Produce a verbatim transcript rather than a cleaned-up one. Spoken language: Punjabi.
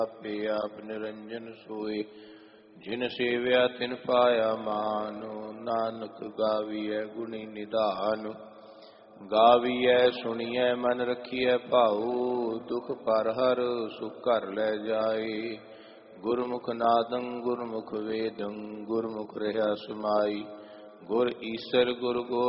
ਆਪੇ ਆਪ ਨਿਰੰਜਨ ਸੋਏ। ਜਿਨ ਸੇਵਿਆ ਤਿਨ ਪਾਇਆ ਮਾਨ, ਨਾਨਕ ਗਾਵੀਐ ਗੁਣੀ ਨਿਧਾਨ। ਗਾਵੀਐ ਸੁਣੀਐ ਮਨ ਰਖੀਐ ਭਾਉ, ਦੁਖ ਪਰ ਹਰ ਸੁਖ ਘਰ ਲੈ ਜਾਏ। ਗੁਰਮੁਖ ਨਾਦੰ ਗੁਰਮੁਖ ਵੇਦੰ, ਗੁਰਮੁਖ ਰਹਾ ਸਮਾਈ। ਗੁਰ ਈਸਰ ਗੁਰ ਗੋ